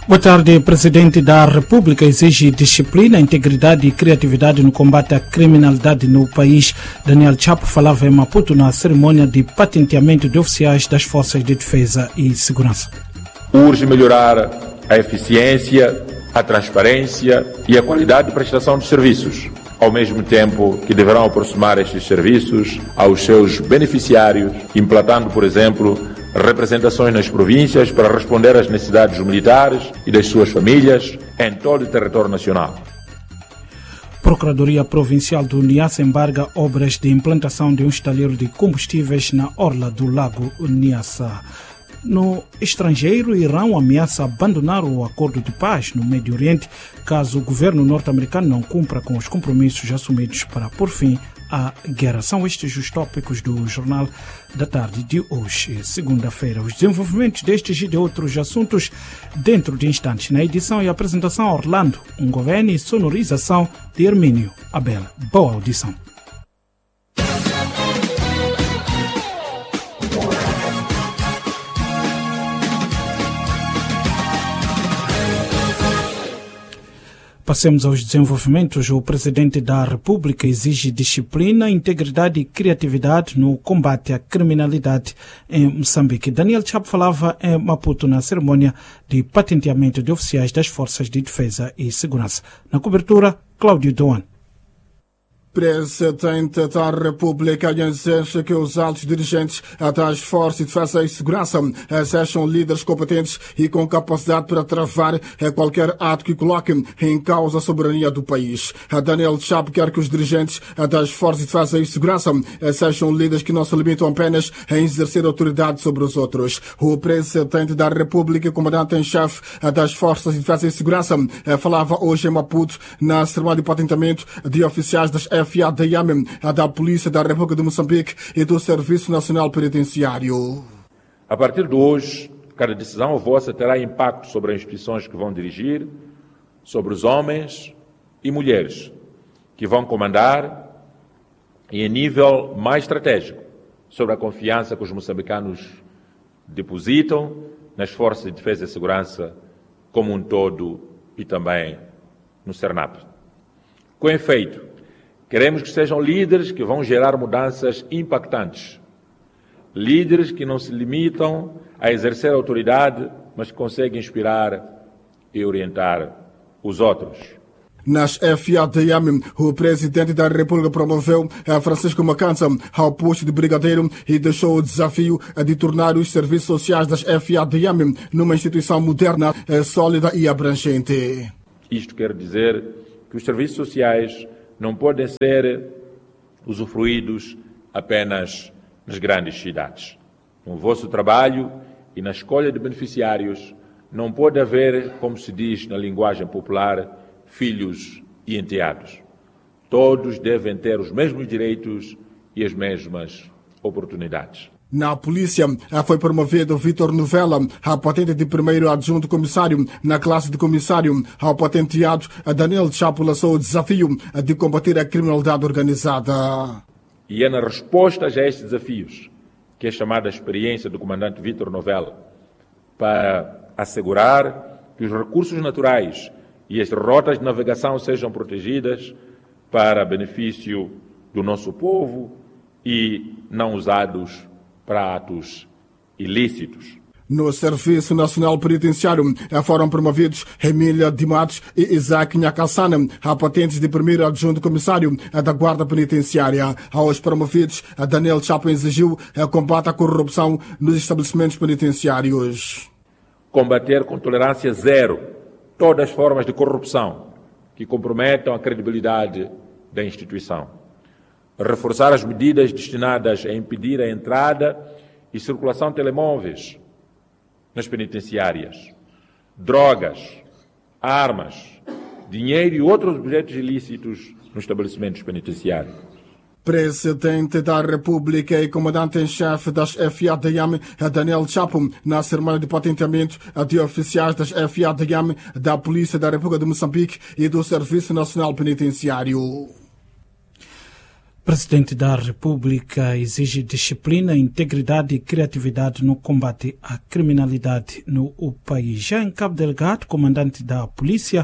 Boa tarde. Presidente da República exige disciplina, integridade e criatividade no combate à criminalidade no país. Daniel Chapo falava em Maputo na cerimônia de patenteamento de oficiais das Forças de Defesa e Segurança. Urge melhorar a eficiência, a transparência e a qualidade de prestação dos serviços, ao mesmo tempo que deverão aproximar estes serviços aos seus beneficiários, implantando, por exemplo, representações nas províncias para responder às necessidades dos militares e das suas famílias em todo o território nacional. Procuradoria Provincial do Niassa embarga obras de implantação de um estaleiro de combustíveis na orla do lago Niassa. No estrangeiro, Irão ameaça abandonar o acordo de paz no Médio Oriente caso o governo norte-americano não cumpra com os compromissos assumidos para pôr fim à guerra. São estes os tópicos do Jornal da Tarde de hoje, segunda-feira. Os desenvolvimentos destes e de outros assuntos dentro de instantes. Na edição e apresentação, Orlando Ungoveni e sonorização de Hermínio Abel. Boa audição. Passemos aos desenvolvimentos. O Presidente da República exige disciplina, integridade e criatividade no combate à criminalidade em Moçambique. Daniel Chapo falava em Maputo na cerimônia de patenteamento de oficiais das Forças de Defesa e Segurança. Na cobertura, Cláudio Doan. Presidente da República exige que os altos dirigentes das Forças de Defesa e Segurança sejam líderes competentes e com capacidade para travar qualquer ato que coloque em causa a soberania do país. Daniel Chapo quer que os dirigentes das Forças de Defesa e Segurança sejam líderes que não se limitam apenas a exercer autoridade sobre os outros. O Presidente da República, comandante em chefe das Forças de Defesa e Segurança, falava hoje em Maputo na cerimônia de patenteamento de oficiais das FADM, da Polícia da República de Moçambique e do Serviço Nacional Penitenciário. A partir de hoje, cada decisão vossa terá impacto sobre as instituições que vão dirigir, sobre os homens e mulheres que vão comandar e, em nível mais estratégico, sobre a confiança que os moçambicanos depositam nas Forças de Defesa e Segurança como um todo e também no CERNAP. Com efeito, queremos que sejam líderes que vão gerar mudanças impactantes. Líderes que não se limitam a exercer autoridade, mas que conseguem inspirar e orientar os outros. Nas FADM, o Presidente da República promoveu Francisco Macança ao posto de brigadeiro e deixou o desafio de tornar os serviços sociais das FADM numa instituição moderna, sólida e abrangente. Isto quer dizer que os serviços sociais não podem ser usufruídos apenas nas grandes cidades. No vosso trabalho e na escolha de beneficiários, não pode haver, como se diz na linguagem popular, filhos e enteados. Todos devem ter os mesmos direitos e as mesmas oportunidades. Na polícia, foi promovido Vítor Novella à patente de primeiro adjunto comissário. Na classe de comissário, ao patenteado, Daniel Chapo lançou o desafio de combater a criminalidade organizada. E é na resposta a estes desafios que é chamada a experiência do comandante Vítor Novella para assegurar que os recursos naturais e as rotas de navegação sejam protegidas para benefício do nosso povo e não usados para atos ilícitos. No Serviço Nacional Penitenciário foram promovidos Emília de Matos e Isaac Nhacassana a patentes de primeiro adjunto comissário da Guarda Penitenciária. Aos promovidos, Daniel Chapo exigiu combate à corrupção nos estabelecimentos penitenciários. Combater com tolerância zero todas as formas de corrupção que comprometam a credibilidade da instituição. Reforçar as medidas destinadas a impedir a entrada e circulação de telemóveis nas penitenciárias, drogas, armas, dinheiro e outros objetos ilícitos nos estabelecimentos penitenciários. Presidente da República e comandante em chefe das FADM, Daniel Chapo, na cerimônia de patenteamento de oficiais das FADM, da Polícia da República de Moçambique e do Serviço Nacional Penitenciário. Presidente da República exige disciplina, integridade e criatividade no combate à criminalidade no país. Já em Cabo Delgado, comandante da Polícia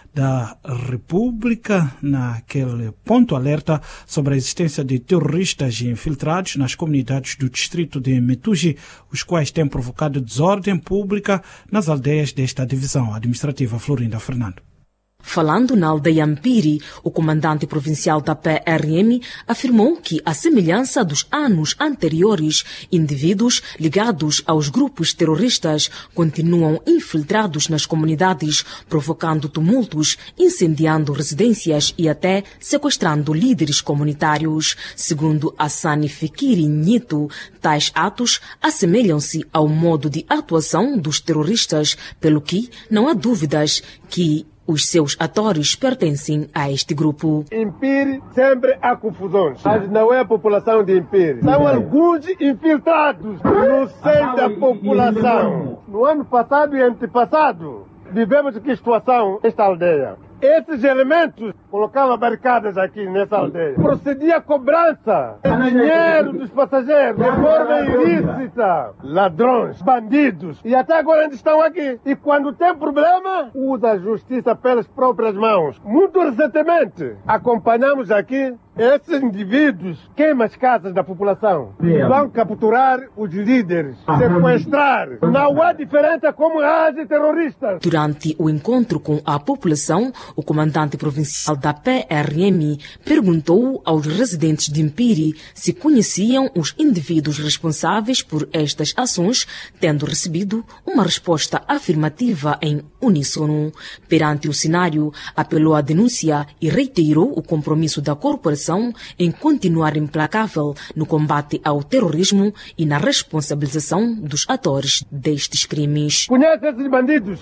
da República, naquele ponto, alerta sobre a existência de terroristas infiltrados nas comunidades do distrito de Metugi, os quais têm provocado desordem pública nas aldeias desta divisão administrativa. Florinda Fernando. Falando na aldeia Mpiri, o comandante provincial da PRM afirmou que, à semelhança dos anos anteriores, indivíduos ligados aos grupos terroristas continuam infiltrados nas comunidades, provocando tumultos, incendiando residências e até sequestrando líderes comunitários. Segundo Hassani Fikiri Nhito, tais atos assemelham-se ao modo de atuação dos terroristas, pelo que não há dúvidas que os seus atores pertencem a este grupo. Impiri sempre há confusões, mas não é a população de Impiri. São alguns infiltrados no seio da população. No ano passado e antepassado, vivemos que situação esta aldeia. Esses elementos colocavam barricadas aqui nessa aldeia. Procedia a cobrança de dinheiro dos passageiros de forma ilícita. Ladrões, bandidos. E até agora ainda estão aqui. E quando tem problema, usa a justiça pelas próprias mãos. Muito recentemente, acompanhamos aqui esses indivíduos queimam as casas da população. Vão capturar os líderes, sequestrar. Não é diferente como agem terroristas. Durante o encontro com a população, o comandante provincial da PRM perguntou aos residentes de Mpiri se conheciam os indivíduos responsáveis por estas ações, tendo recebido uma resposta afirmativa em uníssono. Perante o cenário, apelou à denúncia e reiterou o compromisso da corporação em continuar implacável no combate ao terrorismo e na responsabilização dos atores destes crimes. Conhece esses bandidos?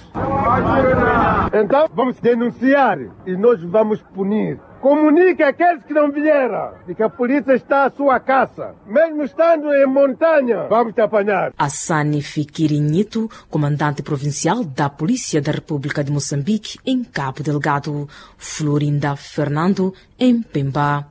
Então vamos denunciar e nós vamos punir. Comunique àqueles que não vieram de que a polícia está à sua caça. Mesmo estando em montanha, vamos te apanhar. Hassani Fikiri Nhito, comandante provincial da Polícia da República de Moçambique, em Cabo Delgado. Florinda Fernando, em Pemba.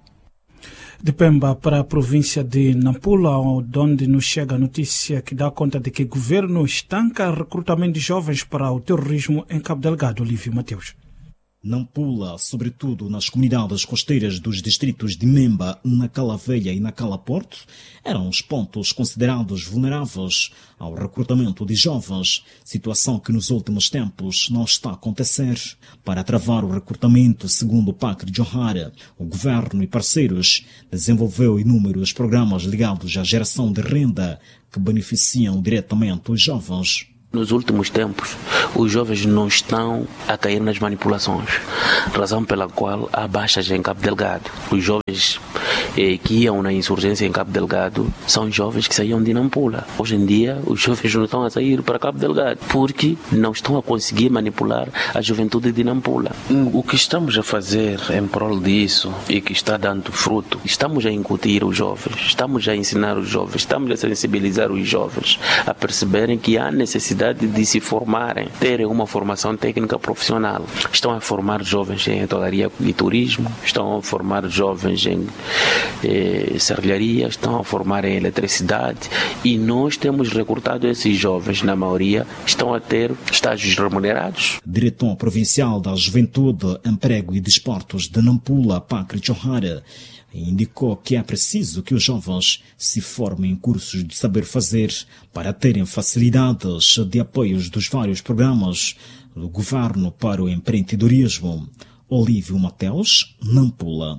De Pemba para a província de Nampula, onde nos chega a notícia que dá conta de que o governo estanca o recrutamento de jovens para o terrorismo em Cabo Delgado. Olívio Mateus. Nampula, sobretudo nas comunidades costeiras dos distritos de Memba, na Cala Velha e na Cala Porto, eram os pontos considerados vulneráveis ao recrutamento de jovens, situação que nos últimos tempos não está a acontecer. Para travar o recrutamento, segundo o Pacre Johara, o governo e parceiros desenvolveu inúmeros programas ligados à geração de renda que beneficiam diretamente os jovens. Nos últimos tempos, os jovens não estão a cair nas manipulações, razão pela qual há baixas em Cabo Delgado. Os jovens que iam na insurgência em Cabo Delgado são jovens que saíam de Nampula. Hoje em dia, os jovens não estão a sair para Cabo Delgado, porque não estão a conseguir manipular a juventude de Nampula. O que estamos a fazer em prol disso e que está dando fruto, estamos a incutir os jovens, estamos a ensinar os jovens, estamos a sensibilizar os jovens a perceberem que há necessidade de se formarem, terem uma formação técnica profissional. Estão a formar jovens em hotelaria e turismo, estão a formar jovens em serralharia, estão a formar em eletricidade, e nós temos recrutado esses jovens, na maioria, estão a ter estágios remunerados. Diretor Provincial da Juventude, Emprego e Desportos de Nampula, Pacre Johara, indicou que é preciso que os jovens se formem em cursos de saber fazer para terem facilidades de apoios dos vários programas do governo para o empreendedorismo. Olívio Mateus, Nampula.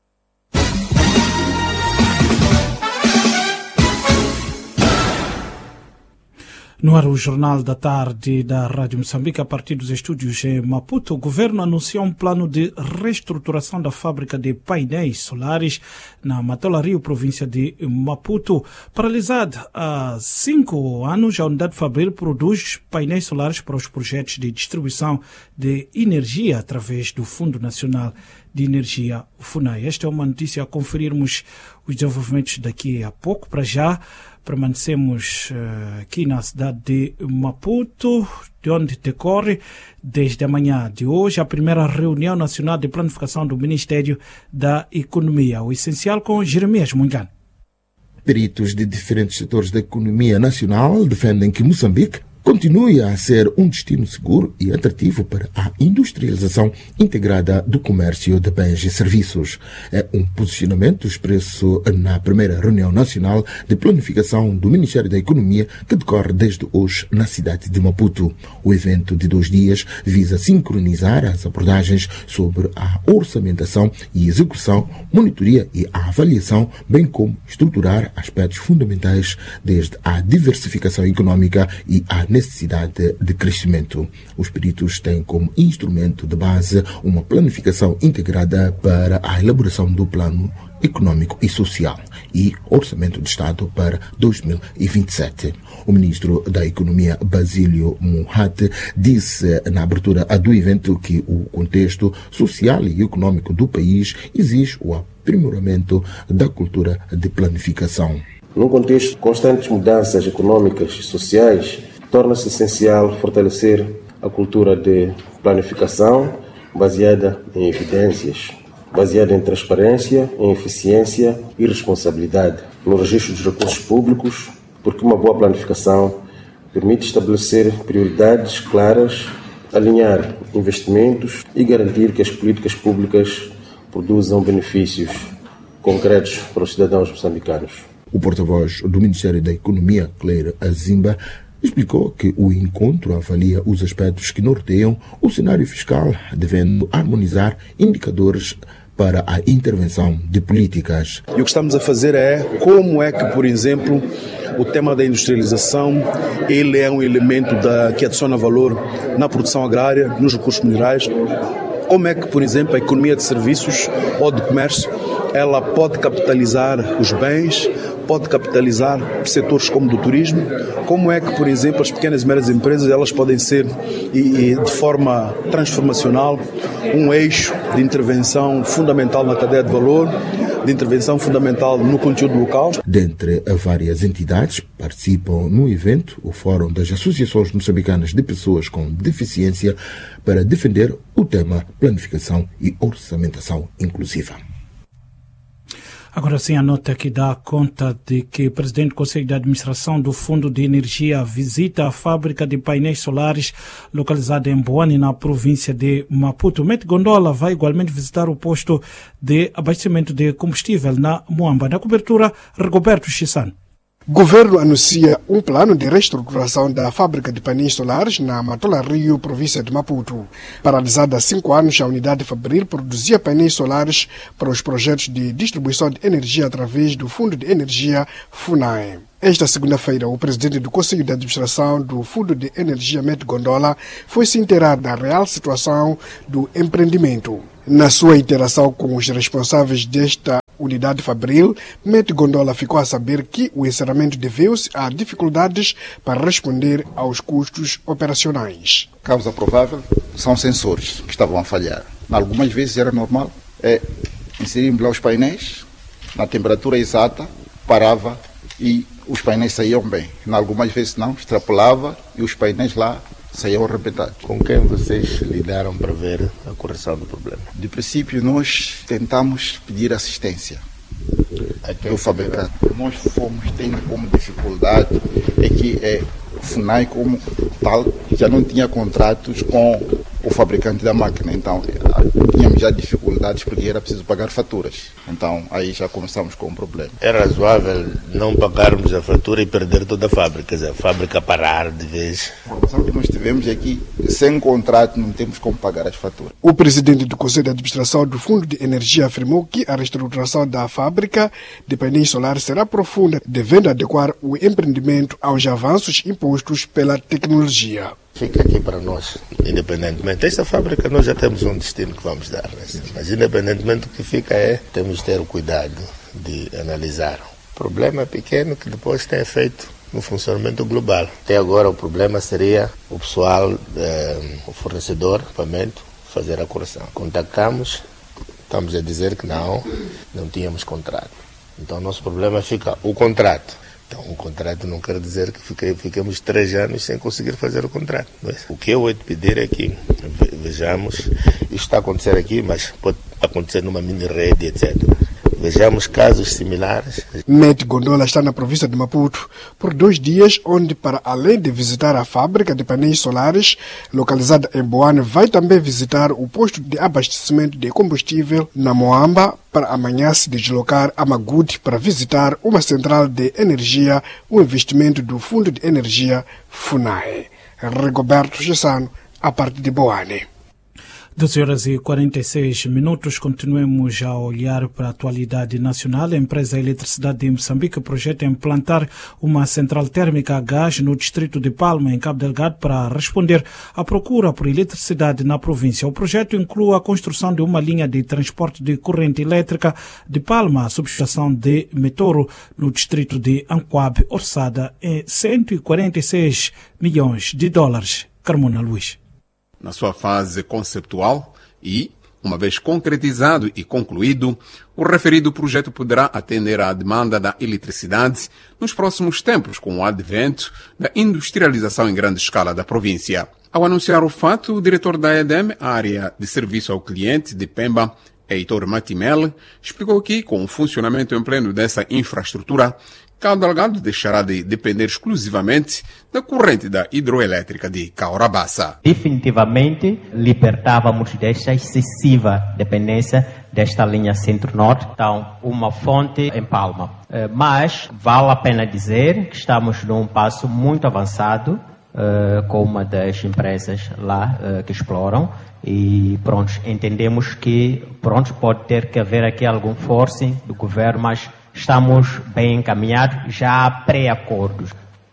No ar, o Jornal da Tarde da Rádio Moçambique, a partir dos estúdios em Maputo, o governo anunciou um plano de reestruturação da fábrica de painéis solares na Matalario, província de Maputo. Paralisada há 5 anos, a unidade Fabril produz painéis solares para os projetos de distribuição de energia através do Fundo Nacional de Energia, o FUNAI. Esta é uma notícia a conferirmos os desenvolvimentos daqui a pouco. Para já, Permanecemos aqui na cidade de Maputo, de onde decorre desde a manhã de hoje a primeira reunião nacional de planificação do Ministério da Economia. O essencial com Jeremias Mungano. Peritos de diferentes setores da economia nacional defendem que Moçambique continue a ser um destino seguro e atrativo para a industrialização integrada do comércio de bens e serviços. É um posicionamento expresso na primeira reunião nacional de planificação do Ministério da Economia que decorre desde hoje na cidade de Maputo. O evento de 2 dias visa sincronizar as abordagens sobre a orçamentação e execução, monitoria e a avaliação, bem como estruturar aspectos fundamentais desde a diversificação econômica e a necessidade de crescimento. Os peritos têm como instrumento de base uma planificação integrada para a elaboração do plano econômico e social e orçamento de Estado para 2027. O ministro da Economia, Basílio Muhate, disse na abertura do evento que o contexto social e econômico do país exige o aprimoramento da cultura de planificação. Num contexto de constantes mudanças econômicas e sociais, torna-se essencial fortalecer a cultura de planificação baseada em evidências, baseada em transparência, em eficiência e responsabilidade no registro dos recursos públicos, porque uma boa planificação permite estabelecer prioridades claras, alinhar investimentos e garantir que as políticas públicas produzam benefícios concretos para os cidadãos moçambicanos. O porta-voz do Ministério da Economia, Claire Azimba, explicou que o encontro avalia os aspectos que norteiam o cenário fiscal, devendo harmonizar indicadores para a intervenção de políticas. E o que estamos a fazer é como é que, por exemplo, o tema da industrialização, ele é um elemento que adiciona valor na produção agrária, nos recursos minerais. Como é que, por exemplo, a economia de serviços ou de comércio, ela pode capitalizar os bens, pode capitalizar setores como do turismo, como é que, por exemplo, as pequenas e médias empresas elas podem ser, de forma transformacional, um eixo de intervenção fundamental na cadeia de valor, de intervenção fundamental no conteúdo local. Dentre várias entidades participam no evento o Fórum das Associações Moçambicanas de Pessoas com Deficiência para defender o tema planificação e orçamentação inclusiva. Agora sim, a nota que dá conta de que o presidente do Conselho de Administração do Fundo de Energia visita a fábrica de painéis solares localizada em Boane, na província de Maputo. Met Gondola vai igualmente visitar o posto de abastecimento de combustível na Moamba. Na cobertura, Rigoberto Chissan. O governo anuncia um plano de reestruturação da fábrica de painéis solares na Matola Rio, província de Maputo. Paralisada há 5 anos, a unidade Fabril produzia painéis solares para os projetos de distribuição de energia através do Fundo de Energia FUNAE. Esta segunda-feira, o presidente do Conselho de Administração do Fundo de Energia, Met Gondola, foi se inteirar da real situação do empreendimento. Na sua interação com os responsáveis desta unidade Fabril, Met Gondola ficou a saber que o encerramento deveu-se a dificuldades para responder aos custos operacionais. Causa provável são sensores que estavam a falhar. Algumas vezes era normal, inserirmos lá os painéis, na temperatura exata, parava e os painéis saíam bem. Algumas vezes não, extrapolava e os painéis lá saíam arrebentados. Com quem vocês lidaram para ver a correção do problema? De princípio, nós tentamos pedir assistência do fabricante. Nós fomos tendo como dificuldade que o FUNAE como tal já não tinha contratos com o fabricante da máquina, então tínhamos já dificuldades porque era preciso pagar faturas, então aí já começamos com um problema. É razoável não pagarmos a fatura e perder toda a fábrica, quer dizer, a fábrica parar de vez? A informação que nós tivemos é que sem contrato não temos como pagar as faturas. O presidente do Conselho de Administração do Fundo de Energia afirmou que a reestruturação da fábrica de painéis solares será profunda, devendo adequar o empreendimento aos avanços impostos pela tecnologia. Fica aqui para nós, independentemente. Esta fábrica nós já temos um destino que vamos dar, mas independentemente do que fica temos de ter o cuidado de analisar. O problema é pequeno que depois tem efeito no funcionamento global. Até agora o problema seria o pessoal, o fornecedor, equipamento, fazer a correção. Contactamos, estamos a dizer que não tínhamos contrato. Então o nosso problema fica o contrato. Então, um contrato não quer dizer que ficamos 3 anos sem conseguir fazer o contrato. Mas o que eu vou te pedir é que vejamos, isto está a acontecer aqui, mas pode acontecer numa mini-rede, etc. Vejamos casos similares. Met Gondola está na província de Maputo por 2 dias, onde, para além de visitar a fábrica de painéis solares localizada em Boane, vai também visitar o posto de abastecimento de combustível na Moamba, para amanhã se deslocar a Magude para visitar uma central de energia, um investimento do Fundo de Energia FUNAE. Rigoberto Gessano, a partir de Boane. 12h46, continuemos a olhar para a atualidade nacional. A empresa Eletricidade de Moçambique projeta implantar uma central térmica a gás no distrito de Palma, em Cabo Delgado, para responder à procura por eletricidade na província. O projeto inclui a construção de uma linha de transporte de corrente elétrica de Palma à subestação de Metoro, no distrito de Anquabe, orçada em $146 milhões. Carmona Luís. Na sua fase conceptual e, uma vez concretizado e concluído, o referido projeto poderá atender à demanda da eletricidade nos próximos tempos, com o advento da industrialização em grande escala da província. Ao anunciar o fato, o diretor da EDEM, área de serviço ao cliente de Pemba, Heitor Matimel, explicou que, com o funcionamento em pleno dessa infraestrutura, Cabo Delgado deixará de depender exclusivamente da corrente da hidroelétrica de Caorabassa. Definitivamente libertávamos desta excessiva dependência desta linha centro-norte, então uma fonte em Palma. Mas vale a pena dizer que estamos num passo muito avançado com uma das empresas lá que exploram e pronto, entendemos que pode ter que haver aqui algum forcing do governo, mas estamos bem encaminhados, já há pré-acordos,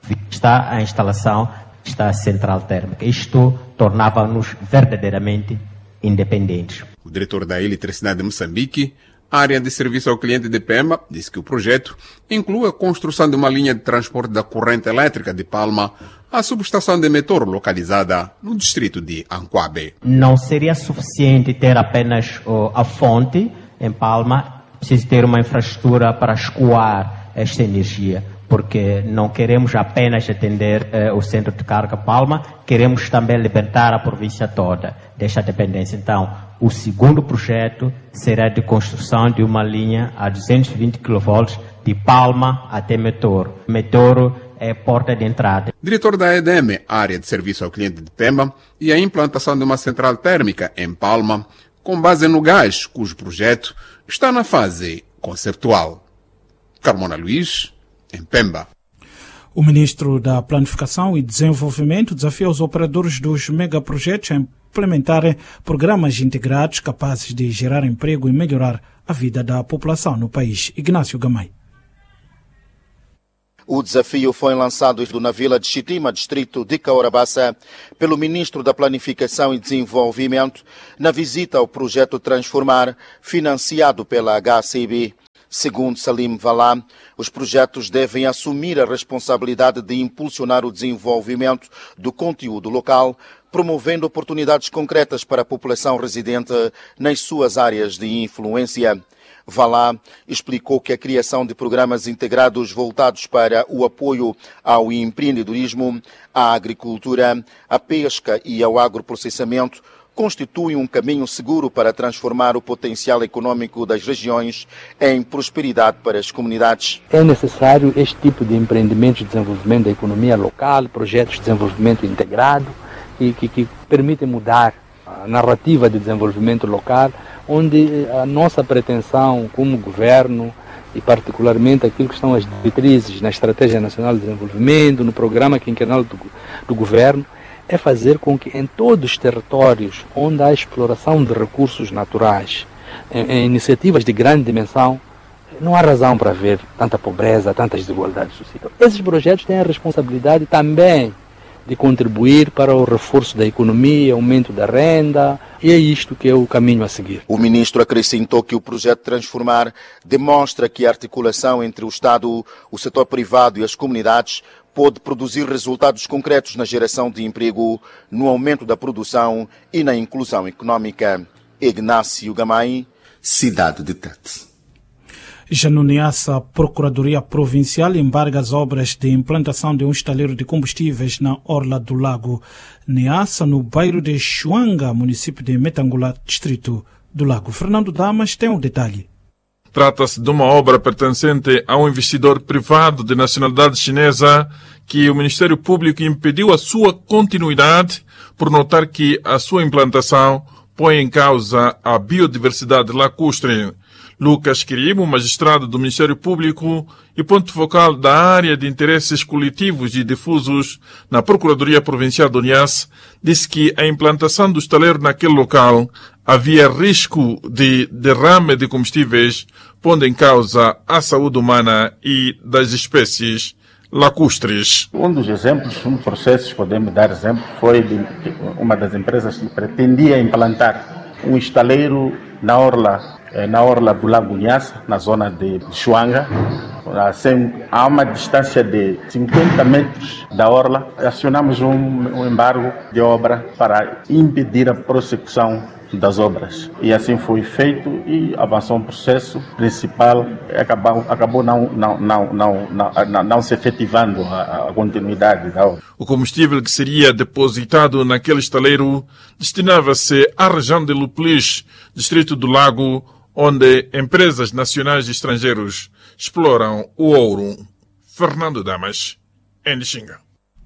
vista a instalação desta central térmica. Isto tornava-nos verdadeiramente independentes. O diretor da Eletricidade de Moçambique, área de serviço ao cliente de Pemba, disse que o projeto inclui a construção de uma linha de transporte da corrente elétrica de Palma à subestação de Metoro, localizada no distrito de Anquabe. Não seria suficiente ter apenas a fonte em Palma. Precisa ter uma infraestrutura para escoar esta energia, porque não queremos apenas atender o centro de carga Palma, queremos também libertar a província toda desta dependência. Então, o segundo projeto será de construção de uma linha a 220 kV de Palma até Metoro. Metoro é porta de entrada. Diretor da EDEM, área de serviço ao cliente de Pemba, e a implantação de uma central térmica em Palma, com base no gás, cujo projeto está na fase conceptual. Carmona Luís, em Pemba. O ministro da Planificação e Desenvolvimento desafia os operadores dos megaprojetos a implementarem programas integrados capazes de gerar emprego e melhorar a vida da população no país. Ignácio Gamay. O desafio foi lançado na vila de Chitima, distrito de Caorabassa, pelo ministro da Planificação e Desenvolvimento, na visita ao projeto Transformar, financiado pela HCB. Segundo Salim Valá, os projetos devem assumir a responsabilidade de impulsionar o desenvolvimento do conteúdo local, promovendo oportunidades concretas para a população residente nas suas áreas de influência. Valá explicou que a criação de programas integrados voltados para o apoio ao empreendedorismo, à agricultura, à pesca e ao agroprocessamento constitui um caminho seguro para transformar o potencial econômico das regiões em prosperidade para as comunidades. É necessário este tipo de empreendimentos de desenvolvimento da economia local, projetos de desenvolvimento integrado, que permitem mudar a narrativa de desenvolvimento local, onde a nossa pretensão como governo, e particularmente aquilo que estão as diretrizes na Estratégia Nacional de Desenvolvimento, no Programa Quinquenal do Governo, é fazer com que em todos os territórios onde há exploração de recursos naturais, em iniciativas de grande dimensão, não há razão para ver tanta pobreza, tantas desigualdades sociais. Esses projetos têm a responsabilidade também de contribuir para o reforço da economia, aumento da renda, e é isto que é o caminho a seguir. O ministro acrescentou que o projeto Transformar demonstra que a articulação entre o Estado, o setor privado e as comunidades pode produzir resultados concretos na geração de emprego, no aumento da produção e na inclusão econômica. Ignácio Gamay, Cidade de Tete. Já no Niassa, a Procuradoria Provincial embarga as obras de implantação de um estaleiro de combustíveis na Orla do Lago. Niassa, no bairro de Chuanga, município de Metangula, distrito do Lago. Fernando Damas tem um detalhe. Trata-se de uma obra pertencente a um investidor privado de nacionalidade chinesa que o Ministério Público impediu a sua continuidade por notar que a sua implantação põe em causa a biodiversidade lacustre. Lucas Quirimo, magistrado do Ministério Público e ponto focal da área de interesses coletivos e difusos na Procuradoria Provincial do Niassa, disse que a implantação do estaleiro naquele local havia risco de derrame de combustíveis, pondo em causa a saúde humana e das espécies lacustres. Um dos exemplos, um processo, podemos dar exemplo, foi de uma das empresas que pretendia implantar um estaleiro na orla do Lago Niassa, na zona de Chuanga, a uma distância de 50 metros da orla. Acionamos um embargo de obra para impedir a prossecução das obras. E assim foi feito e avançou um processo principal, acabou não se efetivando a continuidade da obra. O combustível que seria depositado naquele estaleiro destinava-se à região de Luplis, distrito do Lago, onde empresas nacionais e estrangeiros exploram o ouro. Fernando Damas, em Xinga.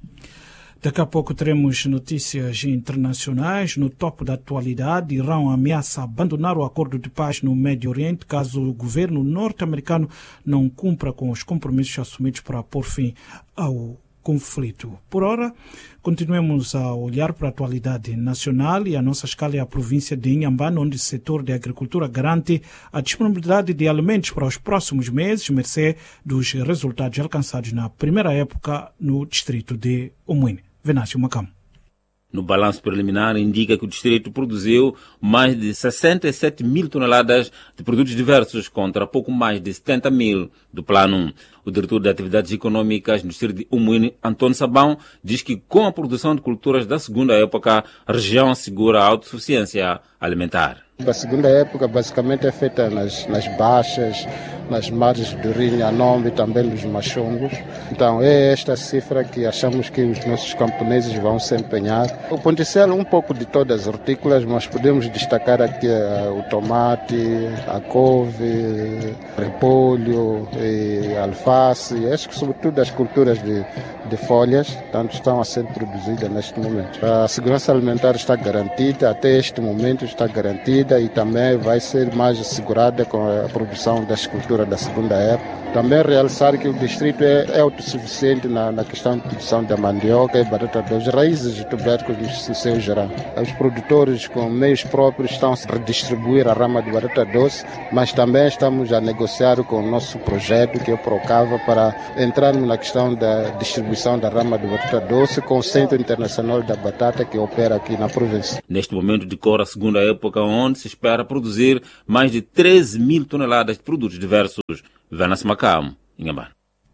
Daqui a pouco teremos notícias internacionais. No topo da atualidade, Irão ameaça abandonar o acordo de paz no Médio Oriente caso o governo norte-americano não cumpra com os compromissos assumidos para pôr fim ao conflito. Por ora, continuemos a olhar para a atualidade nacional e a nossa escala é a província de Inhambane, onde o setor de agricultura garante a disponibilidade de alimentos para os próximos meses, mercê dos resultados alcançados na primeira época no distrito de Umuine. Venâncio Macam. No balanço preliminar indica que o distrito produziu mais de 67 mil toneladas de produtos diversos contra pouco mais de 70 mil do plano. O diretor de Atividades Econômicas no distrito de Umuine, Antônio Sabão, diz que com a produção de culturas da segunda época, a região assegura a autossuficiência alimentar. A segunda época basicamente é feita nas baixas, nas margens do Rio Anombe e também nos Machongos. Então é esta cifra que achamos que os nossos camponeses vão se empenhar. O potencial é um pouco de todas as hortícolas, mas podemos destacar aqui o tomate, a couve, repolho, e alface, acho que sobretudo as culturas de folhas, tanto estão a ser produzidas neste momento. A segurança alimentar está garantida, até este momento está garantida e também vai ser mais assegurada com a produção das culturas da segunda época. Também realçar que o distrito é autossuficiente na questão de produção da mandioca e batata doce, raízes e tubérculos no seu geral. Os produtores com meios próprios estão a redistribuir a rama de batata doce, mas também estamos a negociar com o nosso projeto, que é o Procava, para entrarmos na questão da distribuição da rama de batata doce com o Centro Internacional da Batata, que opera aqui na província. Neste momento decorre a segunda época, onde se espera produzir mais de 13 mil toneladas de produtos diversos. Venâncio Macam, Inhambane.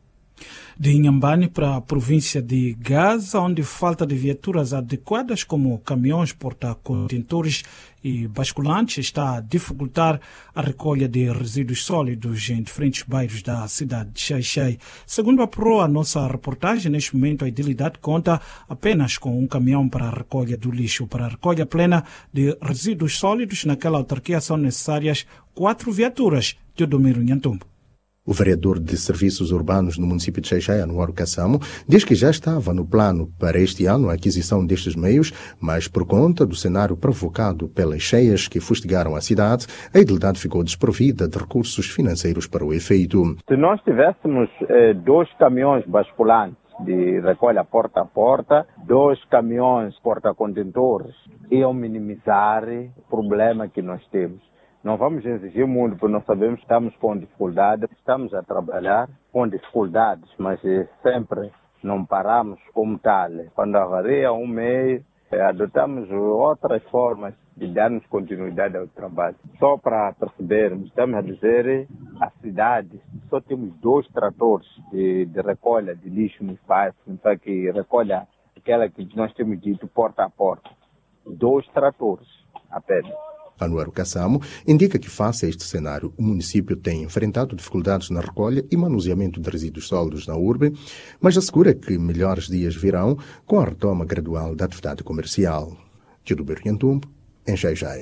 De Inhambane para a província de Gaza, onde falta de viaturas adequadas como caminhões, porta-contentores e basculantes está a dificultar a recolha de resíduos sólidos em diferentes bairros da cidade de Xai-Xai. Segundo apurou a nossa reportagem, neste momento a idilidade conta apenas com um caminhão para a recolha do lixo. Para a recolha plena de resíduos sólidos naquela autarquia são necessárias 4 viaturas. Teodomiro Nhantumbo. O vereador de Serviços Urbanos no município de Xai-Xai, Anuário Kassamo, diz que já estava no plano para este ano a aquisição destes meios, mas por conta do cenário provocado pelas cheias que fustigaram a cidade, a idilidade ficou desprovida de recursos financeiros para o efeito. Se nós tivéssemos 2 caminhões basculantes de recolha porta a porta, 2 caminhões porta-contentores, iam minimizar o problema que nós temos. Não vamos exigir muito, porque nós sabemos que estamos com dificuldade, estamos a trabalhar com dificuldades, mas sempre não paramos como tal. Quando avaria um meio, adotamos outras formas de darmos continuidade ao trabalho. Só para percebermos, estamos a dizer, a cidade, só temos 2 tratores de recolha de lixo nos bairros, então que recolha aquela que nós temos dito porta a porta. 2 tratores apenas. Anuário Kassamo indica que, face a este cenário, o município tem enfrentado dificuldades na recolha e manuseamento de resíduos sólidos na urbe, mas assegura que melhores dias virão com a retoma gradual da atividade comercial. Tio Berriantumbo, em Xai-Xai.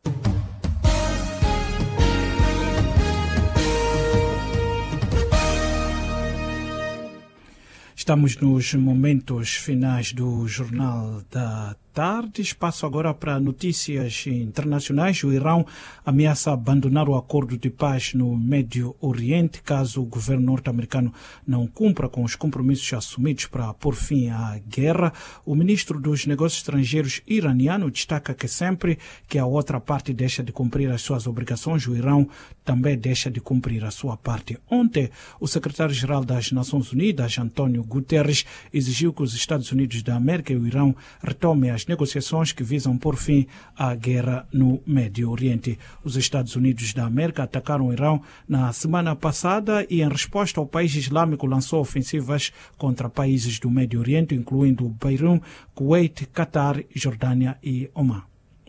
Estamos nos momentos finais do Jornal da Tarde. Espaço agora para notícias internacionais. O Irão ameaça abandonar o acordo de paz no Médio Oriente caso o governo norte-americano não cumpra com os compromissos assumidos para pôr fim à guerra. O ministro dos Negócios Estrangeiros iraniano destaca que sempre que a outra parte deixa de cumprir as suas obrigações, o Irão também deixa de cumprir a sua parte. Ontem, o secretário-geral das Nações Unidas, António Guterres, exigiu que os Estados Unidos da América e o Irão retomem as negociações que visam pôr fim à guerra no Médio Oriente. Os Estados Unidos da América atacaram o Irão na semana passada e, em resposta, o país islâmico lançou ofensivas contra países do Médio Oriente, incluindo Bahrein, Kuwait, Catar, Jordânia e Omã.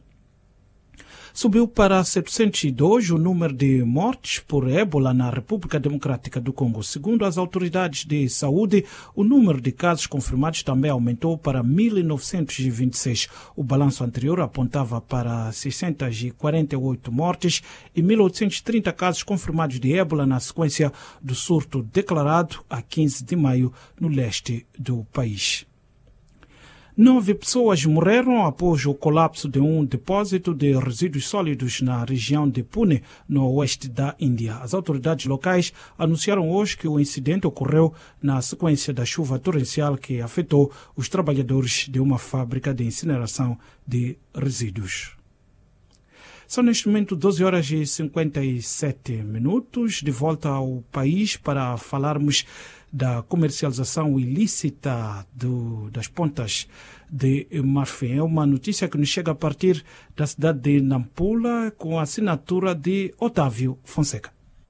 Subiu para 702 o número de mortes por ébola na República Democrática do Congo. Segundo as autoridades de saúde, o número de casos confirmados também aumentou para 1.926. O balanço anterior apontava para 648 mortes e 1.830 casos confirmados de ébola na sequência do surto declarado a 15 de maio no leste do país. 9 pessoas morreram após o colapso de um depósito de resíduos sólidos na região de Pune, no oeste da Índia. As autoridades locais anunciaram hoje que o incidente ocorreu na sequência da chuva torrencial que afetou os trabalhadores de uma fábrica de incineração de resíduos. São neste momento 12 horas e 57 minutos, de volta ao país para falarmos da comercialização ilícita das pontas de marfim. É uma notícia que nos chega a partir da cidade de Nampula, com a assinatura de Otávio Fonseca.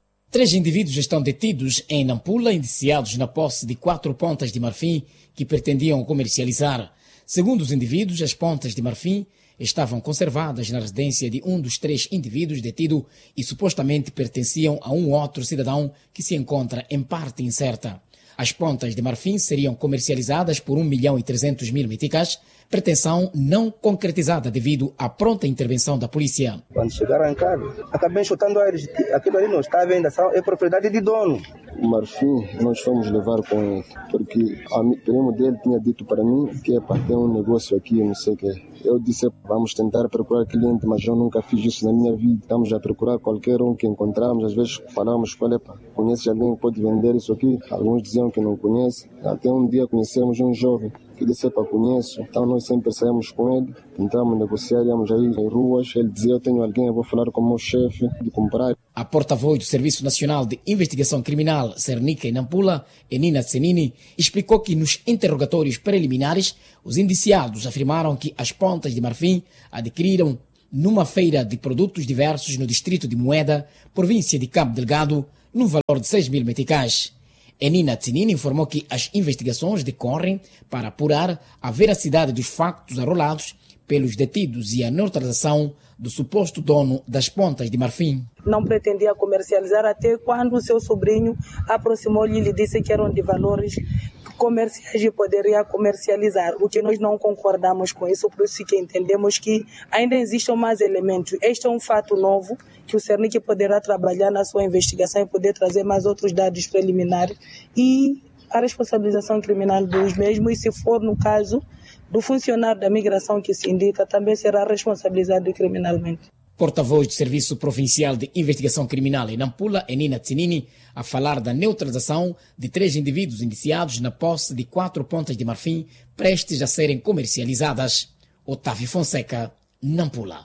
3 indivíduos estão detidos em Nampula, indiciados na posse de 4 pontas de marfim que pretendiam comercializar. Segundo os indivíduos, as pontas de marfim estavam conservadas na residência de um dos 3 indivíduos detidos e supostamente pertenciam a um outro cidadão que se encontra em parte incerta. As pontas de marfim seriam comercializadas por 1.300.000 meticais, pretensão não concretizada devido à pronta intervenção da polícia. Quando chegaram em casa, acabei chutando eles. Aquilo ali não está à venda, é propriedade de dono. O marfim nós fomos levar com ele, porque o primo dele tinha dito para mim que é para ter um negócio aqui, não sei o que. Eu disse, vamos tentar procurar cliente, mas eu nunca fiz isso na minha vida. Estamos a procurar qualquer um que encontramos, às vezes falamos com ele, conhece alguém que pode vender isso aqui? Alguns diziam que não conhece. Até um dia conhecemos um jovem que disse, conheço. Então nós sempre saímos com ele, tentamos negociar, íamos aí em ruas. Ele dizia, eu tenho alguém, eu vou falar com o meu chefe de comprar. A porta-voz do Serviço Nacional de Investigação Criminal, Cernica em Nampula, Enina Tsenini, explicou que nos interrogatórios preliminares, os indiciados afirmaram que as pontas de marfim adquiriram numa feira de produtos diversos no distrito de Moeda, província de Cabo Delgado, no valor de 6.000 meticais. Enina Tsenini informou que as investigações decorrem para apurar a veracidade dos factos arrolados pelos detidos e a neutralização do suposto dono das pontas de marfim. Não pretendia comercializar até quando o seu sobrinho aproximou-lhe e lhe disse que eram de valores comerciais e poderia comercializar, o que nós não concordamos com isso, por isso que entendemos que ainda existem mais elementos. Este é um fato novo que o Cernic poderá trabalhar na sua investigação e poder trazer mais outros dados preliminares e a responsabilização criminal dos mesmos, e se for no caso do funcionário da migração que se indica, também será responsabilizado criminalmente. Porta-voz do Serviço Provincial de Investigação Criminal em Nampula, Enina Tsenini, a falar da neutralização de 3 indivíduos indiciados na posse de 4 pontas de marfim prestes a serem comercializadas. Otávio Fonseca, Nampula.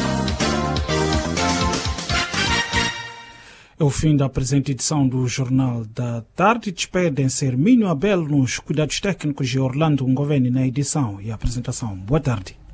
É o fim da presente edição do Jornal da Tarde. Despedem-se Hermínio Abel nos cuidados técnicos de Orlando Ngoveni na edição e apresentação. Boa tarde.